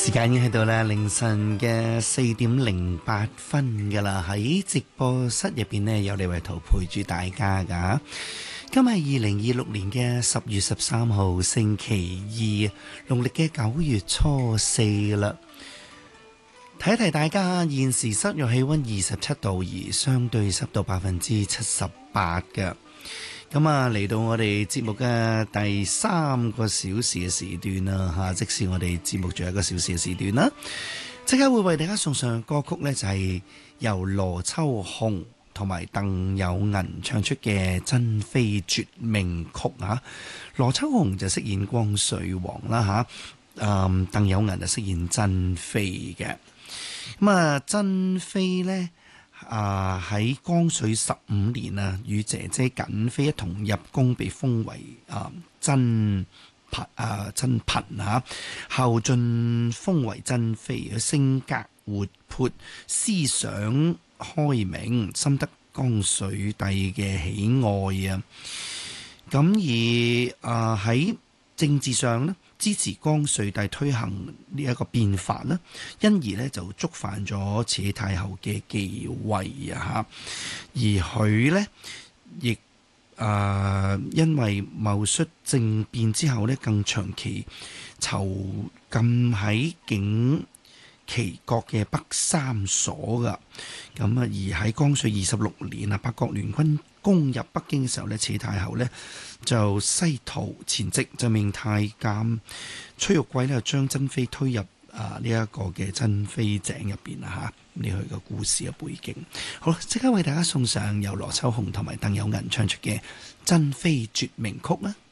時間已經喺到啦，凌晨嘅4:08噶啦。喺直播室入邊呢，有李慧圖陪住大家噶。今日係2026年嘅10月13號星期二，農曆嘅9月初4啦。提一提大家，現時室外氣溫27度，而相對濕度78%嘅。咁啊，嚟到我哋節目嘅第3個小時嘅時段啦，吓，即使我哋節目仲有1個小時嘅時段啦，即刻會為大家送上歌曲呢，就係由羅秋紅同埋鄧有銀唱出嘅《珍妃絕命曲》啊。羅秋紅就飾演光緒皇啦，吓，鄧有銀就飾演珍妃嘅。咁啊，珍妃呢，喺光緒15年啊，與姐姐瑾妃一同入宮，被封為珍嬪嚇，後晉封為珍妃。佢性格活潑，思想開明，深得光緒帝嘅喜愛啊。咁而喺政治上呢，支持光緒帝推行呢一個變法啦，因而呢就觸犯咗慈禧太后嘅忌諱啊嚇，而佢呢亦因為戊戌政變之後呢，更長期囚禁喺景祺國嘅北三所噶。咁啊，而喺光緒26年啊，八國聯軍攻入北京嘅時候呢，慈禧太后呢就西逃前夕，就命太監崔玉貴呢將珍妃推入呢一個嘅珍妃井入邊啊嚇。呢佢個故事嘅背景，好啦，即刻為大家送上由羅秋紅同埋鄧有銀唱出嘅《珍妃絕命曲》啦。